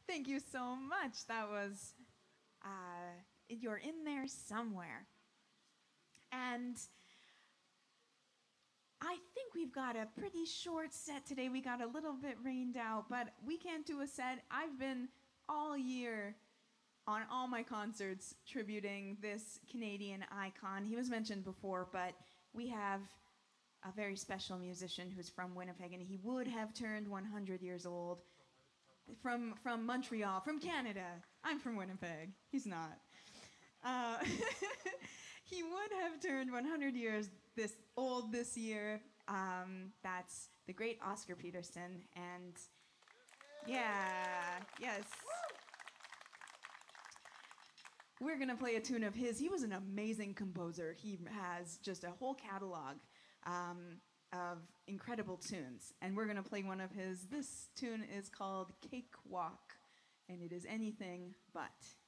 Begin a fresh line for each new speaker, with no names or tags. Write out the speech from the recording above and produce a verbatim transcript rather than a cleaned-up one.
Thank you so much. That was, uh, you're in there somewhere. And I think we've got a pretty short set today. We got a little bit rained out, but we can't do a set. I've been all year on all my concerts tributing this Canadian icon. He was mentioned before, but we have a very special musician who's from Winnipeg, and he would have turned one hundred years old. From from Montreal, from Canada. I'm from Winnipeg. He's not. Uh, he would have turned one hundred years this old this year. Um, that's the great Oscar Peterson, and yeah, yes. We're gonna play a tune of his. He was an amazing composer. He has just a whole catalog um, of incredible tunes, and we're gonna play one of his. This tune is called Cakewalk, and it is anything but.